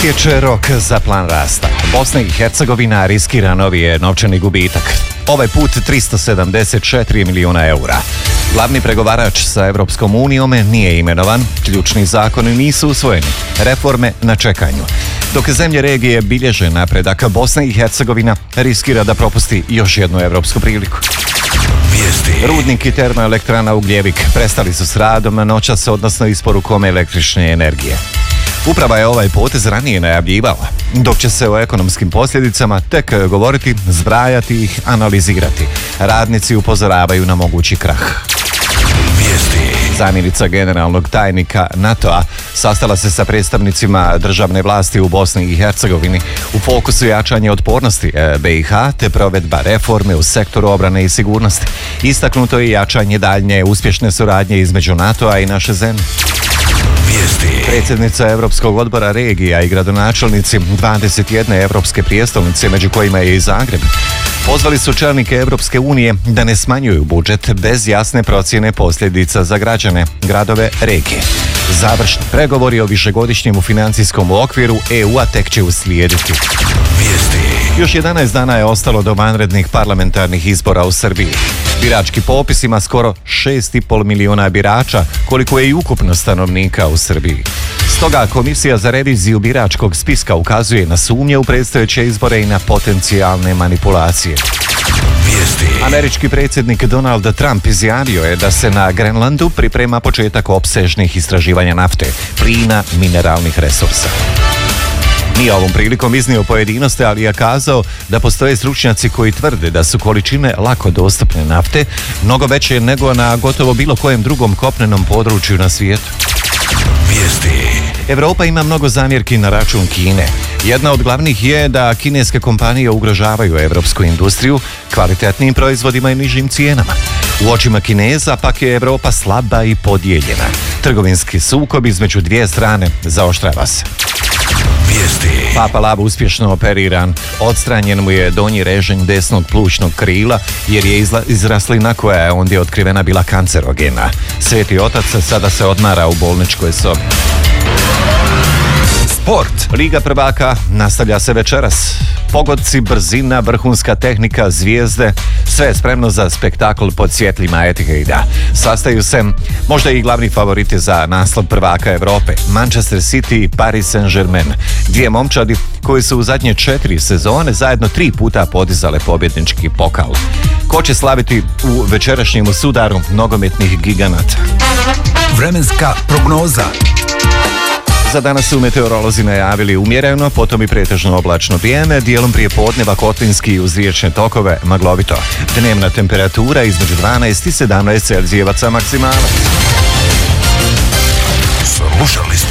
Istječe rok za plan rasta. Bosna i Hercegovina riskira novi novčani gubitak. Ovaj put 374 milijuna eura. Glavni pregovarač sa Europskom unijom nije imenovan, ključni zakoni nisu usvojeni, reforme na čekanju. Dok zemlje regije bilježe napredak, Bosna i Hercegovina riskira da propusti još jednu europsku priliku. Rudnik i termoelektrana Ugljevik prestali su s radom noćas, odnosno isporukom električne energije. Uprava je ovaj potez ranije najavljivala, dok će se o ekonomskim posljedicama tek govoriti, zbrajati ih, analizirati. Radnici upozoravaju na mogući krah. Zamjenica generalnog tajnika NATO-a sastala se sa predstavnicima državne vlasti u Bosni i Hercegovini. U fokusu jačanje otpornosti BiH te provedba reforme u sektoru obrane i sigurnosti. Istaknuto je jačanje daljnje uspješne suradnje između NATO-a i naše zemlje. Predsjednica Europskog odbora regija i gradonačelnici 21 europske prijestolnice, među kojima je i Zagreb, pozvali su čelnike Europske unije da ne smanjuju budžet bez jasne procjene posljedica za građane, gradove, regije. Završni pregovori o višegodišnjem financijskom okviru EU-a tek će uslijediti. Još 11 dana je ostalo do vanrednih parlamentarnih izbora u Srbiji. Birački popis ima skoro 6,5 milijuna birača, koliko je i ukupno stanovnika u Srbiji. Stoga Komisija za reviziju biračkog spiska ukazuje na sumnje u predstojeće izbore i na potencijalne manipulacije. Američki predsjednik Donald Trump izjavio je da se na Grenlandu priprema početak opsežnih istraživanja nafte, plina, mineralnih resursa. Nije ovom prilikom iznio pojedinosti, ali je kazao da postoje stručnjaci koji tvrde da su količine lako dostupne nafte mnogo veće nego na gotovo bilo kojem drugom kopnenom području na svijetu. Europa ima mnogo zamjerki na račun Kine. Jedna od glavnih je da kineske kompanije ugrožavaju europsku industriju kvalitetnim proizvodima i nižim cijenama. U očima Kineza pak je Europa slaba i podijeljena. Trgovinski sukob između dvije strane zaoštrava se. Papa Lav uspješno operiran. Odstranjen mu je donji režen desnog plućnog krila jer je izraslina koja je ondje otkrivena bila kancerogena. Sveti otac sada se odmara u bolničkoj sobi. Sport. Liga prvaka nastavlja se večeras. Pogodci, brzina, vrhunska tehnika, zvijezde, sve je spremno za spektakl pod svjetljima Etihada. Sastaju se možda i glavni favoriti za naslov prvaka Europe, Manchester City i Paris Saint-Germain. Dvije momčadi koji su u zadnje 4 sezone zajedno 3 puta podizale pobjednički pokal. Ko će slaviti u večerašnjem sudaru nogometnih giganata? Vremenska prognoza. Za danas su meteorolozi najavili umjereno, potom i pretežno oblačno vrijeme, dijelom prije podneva kotlinski uz riječne tokove maglovito. Dnevna temperatura između 12 i 17 celzijevaca maksimala. Slušali